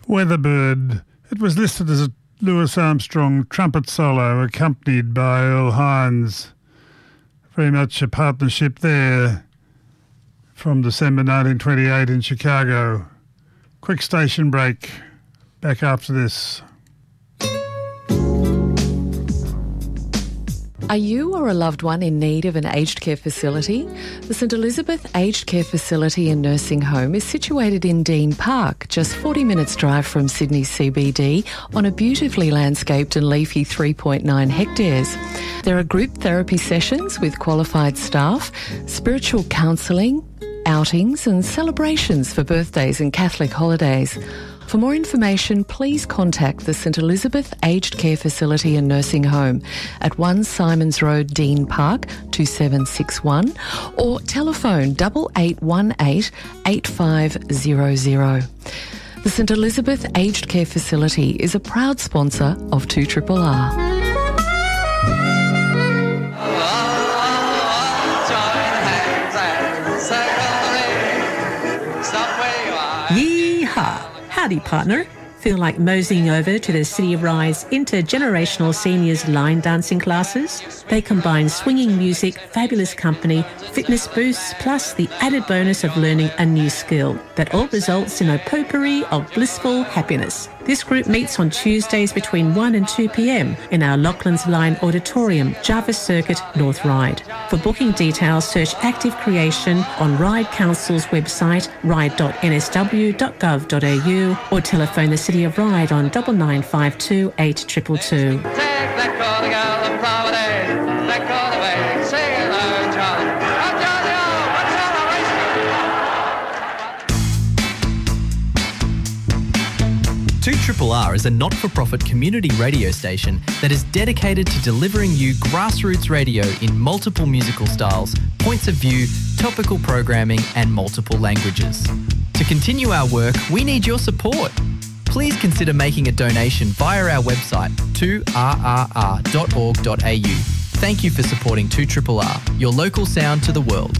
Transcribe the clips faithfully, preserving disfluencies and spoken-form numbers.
Weatherbird. It was listed as a Louis Armstrong trumpet solo accompanied by Earl Hines. Very much a partnership there from December nineteen twenty-eight in Chicago. Quick station break. Back after this. Are you or a loved one in need of an aged care facility? The St Elizabeth Aged Care Facility and Nursing Home is situated in Dean Park, just forty minutes drive from Sydney C B D, on a beautifully landscaped and leafy three point nine hectares. There are group therapy sessions with qualified staff, spiritual counselling, outings and celebrations for birthdays and Catholic holidays. For more information, please contact the St Elizabeth Aged Care Facility and Nursing Home at one Simons Road, Dean Park, two seven six one, or telephone double eight one eight eight five zero zero. The St Elizabeth Aged Care Facility is a proud sponsor of two R R R. Yeehaw! Howdy, partner. Feel like moseying over to the City of Rye's intergenerational seniors line dancing classes? They combine swinging music, fabulous company, fitness boosts, plus the added bonus of learning a new skill that all results in a potpourri of blissful happiness. This group meets on Tuesdays between one and two p.m. in our Lachlan's Line Auditorium, Jarvis Circuit, North Ryde. For booking details, search Active Creation on Ryde Council's website, ryde dot n s w dot gov dot a u, or telephone the City of Ryde on double nine five two eight two two two. two R R R is a not-for-profit community radio station that is dedicated to delivering you grassroots radio in multiple musical styles, points of view, topical programming and multiple languages. To continue our work, we need your support. Please consider making a donation via our website, two r r r dot org dot a u. Thank you for supporting two R R R, your local sound to the world.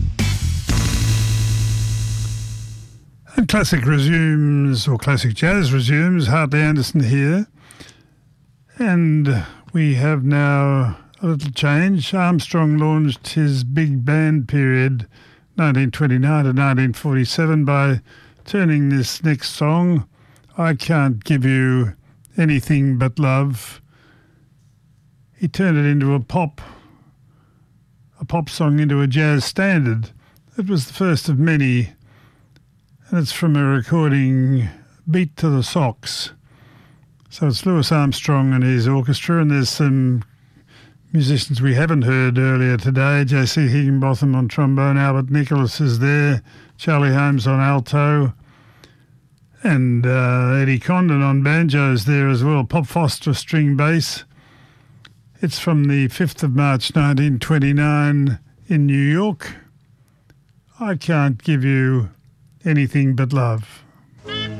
And classic resumes, or classic jazz resumes. Hartley Anderson here. And we have now a little change. Armstrong launched his big band period, nineteen twenty-nine to nineteen forty-seven, by turning this next song, I Can't Give You Anything But Love. He turned it into a pop, a pop song into a jazz standard. It was the first of many. And it's from a recording, Beat to the Socks. So it's Louis Armstrong and his orchestra, and there's some musicians we haven't heard earlier today. J C Higginbotham on trombone, Albert Nicholas is there, Charlie Holmes on alto, and uh, Eddie Condon on banjos there as well, Pop Foster string bass. It's from the fifth of March nineteen twenty-nine in New York. I Can't Give You Anything But Love.